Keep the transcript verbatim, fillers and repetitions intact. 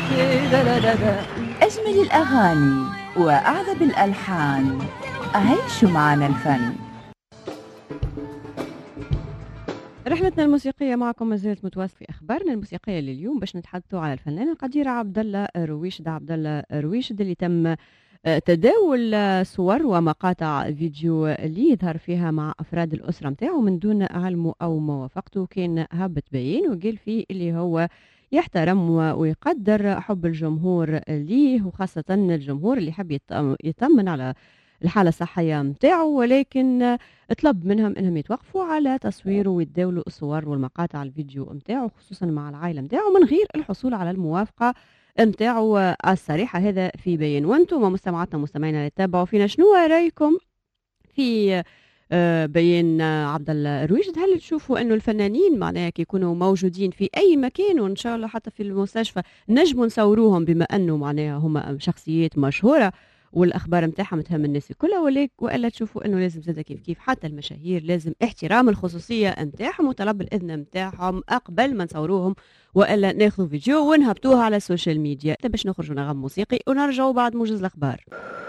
أجمل الأغاني وأعذب الألحان، عيشوا معنا الفن. رحلتنا الموسيقية معكم ما زالت متواصلة في أخبارنا الموسيقية لليوم باش نتحدثوا على الفنان القدير عبد الله رويشد. عبد الله رويشد اللي تم آه، تداول آه، صور ومقاطع فيديو اللي يظهر فيها مع أفراد الأسرة متاعه من دون علمه أو موافقته. كان هبط بيان وقال فيه اللي هو يحترم و- ويقدر حب الجمهور ليه، وخاصة الجمهور اللي يحب يطم- يطمن على الحالة الصحية متاعه، ولكن آه، طلب منهم انهم يتوقفوا على تصوير ويتداولوا الصور والمقاطع الفيديو متاعه خصوصا مع العائلة متاعه من غير الحصول على الموافقة متاعه آه، الصريحة. هذا في بيان. وانتم مستمعاتنا مستمعينا اللي تتابعوا فينا، شنو رايكم في آه، بيان آه، عبد الله رويشد؟ هل تشوفوا انه الفنانين معناها كي يكونوا موجودين في اي مكان، وان شاء الله حتى في المستشفى نجموا نصوروهم بما انه معناها هم شخصيات مشهوره والاخبار نتاعهم تهم الناس الكلها، وليك والا تشوفوا انه لازم زاد كيف كيف حتى المشاهير لازم احترام الخصوصيه نتاعهم وطلب الاذن نتاعهم قبل ما نصوروهم، والا ناخذوا فيديو ونهبطوها على السوشيال ميديا باش نخرجوا نغم موسيقي ونرجعوا بعد موجز الاخبار.